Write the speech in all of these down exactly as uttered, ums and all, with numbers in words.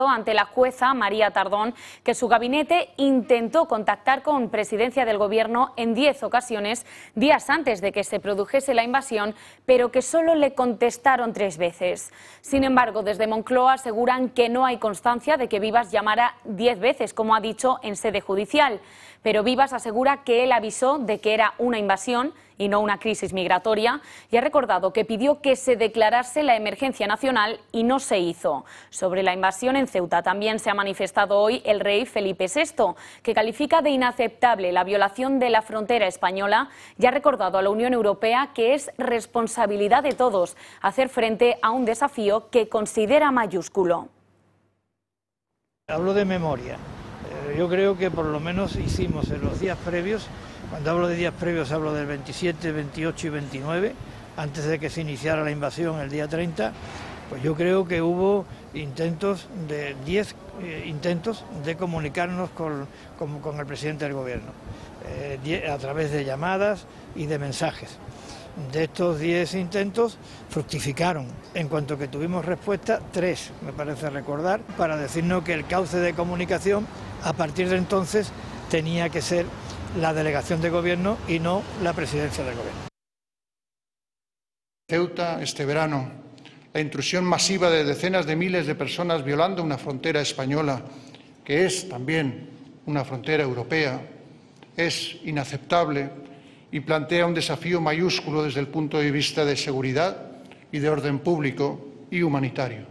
ante la jueza María Tardón que su gabinete intentó contactar con Presidencia del Gobierno en diez ocasiones días antes de que se produjese la invasión, pero que solo le contestaron tres veces. Sin embargo, desde Moncloa aseguran que no hay constancia de que Vivas llamara diez veces, como ha dicho en sede judicial. Pero Vivas asegura que él avisó de que era una invasión y no una crisis migratoria, y ha recordado que pidió que se declarase la emergencia nacional y no se hizo. Sobre la invasión en Ceuta también se ha manifestado hoy el rey Felipe sexto, que califica de inaceptable la violación de la frontera española y ha recordado a la Unión Europea que es responsabilidad de todos hacer frente a un desafío que considera mayúsculo. Hablo de memoria. Yo creo que por lo menos hicimos en los días previos, cuando hablo de días previos hablo del veintisiete, veintiocho y veintinueve, antes de que se iniciara la invasión el día treinta, pues yo creo que hubo intentos de diez eh, intentos de comunicarnos con, con, con el presidente del gobierno, eh, a través de llamadas y de mensajes. De estos diez intentos fructificaron, en cuanto que tuvimos respuesta, tres, me parece recordar, para decirnos que el cauce de comunicación a partir de entonces tenía que ser la delegación de gobierno y no la presidencia del gobierno. Ceuta, este verano, la intrusión masiva de decenas de miles de personas violando una frontera española, que es también una frontera europea, es inaceptable y plantea un desafío mayúsculo desde el punto de vista de seguridad y de orden público y humanitario.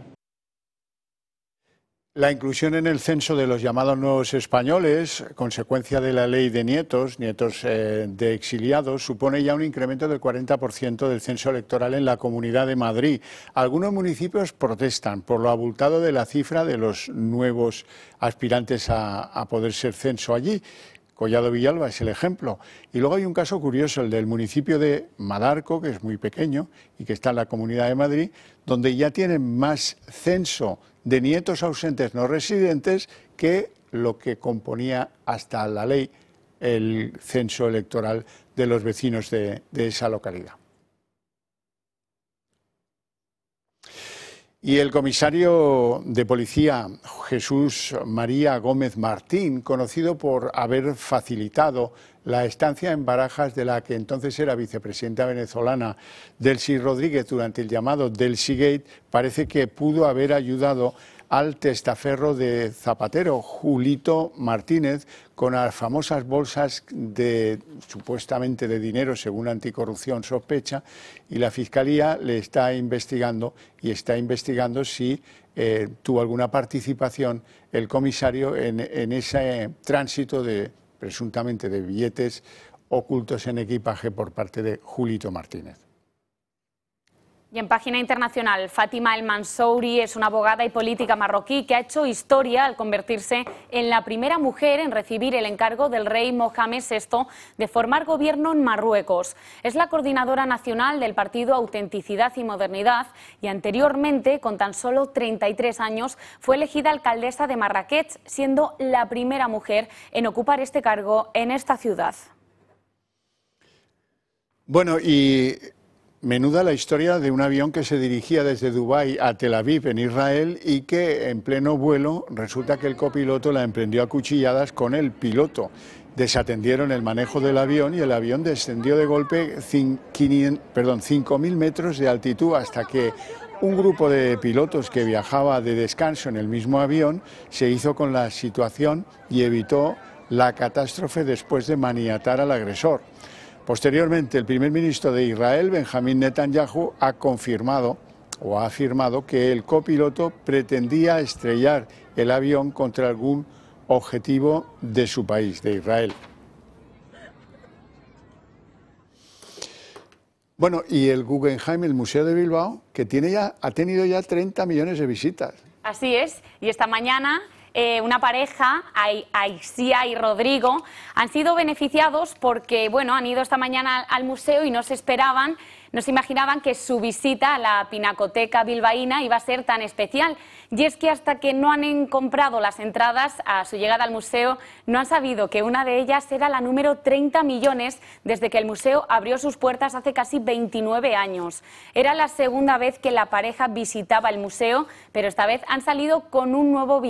La inclusión en el censo de los llamados nuevos españoles, consecuencia de la ley de nietos, nietos eh, de exiliados, supone ya un incremento del cuarenta por ciento del censo electoral en la Comunidad de Madrid. Algunos municipios protestan por lo abultado de la cifra de los nuevos aspirantes a, a poder ser censo allí. Collado Villalba es el ejemplo. Y luego hay un caso curioso, el del municipio de Madarco, que es muy pequeño y que está en la Comunidad de Madrid, donde ya tienen más censo de nietos ausentes no residentes que lo que componía hasta la ley el censo electoral de los vecinos de, de esa localidad. Y el comisario de policía Jesús María Gómez Martín, conocido por haber facilitado la estancia en Barajas de la que entonces era vicepresidenta venezolana Delcy Rodríguez durante el llamado Delcy Gate, parece que pudo haber ayudado al testaferro de Zapatero, Julito Martínez, con las famosas bolsas de supuestamente de dinero, según Anticorrupción sospecha, y la Fiscalía le está investigando y está investigando si eh, tuvo alguna participación el comisario en, en ese tránsito de presuntamente de billetes ocultos en equipaje por parte de Julito Martínez. Y en página internacional, Fátima El Mansouri es una abogada y política marroquí que ha hecho historia al convertirse en la primera mujer en recibir el encargo del rey Mohamed sexto de formar gobierno en Marruecos. Es la coordinadora nacional del partido Autenticidad y Modernidad y anteriormente, con tan solo treinta y tres años, fue elegida alcaldesa de Marrakech, siendo la primera mujer en ocupar este cargo en esta ciudad. Bueno, y menuda la historia de un avión que se dirigía desde Dubái a Tel Aviv, en Israel, y que en pleno vuelo resulta que el copiloto la emprendió a cuchilladas con el piloto. Desatendieron el manejo del avión y el avión descendió de golpe cinco mil metros de altitud hasta que un grupo de pilotos que viajaba de descanso en el mismo avión se hizo con la situación y evitó la catástrofe después de maniatar al agresor. Posteriormente, el primer ministro de Israel, Benjamín Netanyahu, ha confirmado o ha afirmado que el copiloto pretendía estrellar el avión contra algún objetivo de su país, de Israel. Bueno, y el Guggenheim, el Museo de Bilbao, que tiene ya, ha tenido ya treinta millones de visitas. Así es, y esta mañana eh, una pareja, Aixia y Rodrigo, han sido beneficiados porque, bueno, han ido esta mañana al museo y no se esperaban, no se imaginaban que su visita a la Pinacoteca bilbaína iba a ser tan especial. Y es que hasta que no han comprado las entradas a su llegada al museo, no han sabido que una de ellas era la número treinta millones desde que el museo abrió sus puertas hace casi veintinueve años. Era la segunda vez que la pareja visitaba el museo, pero esta vez han salido con un nuevo viaje.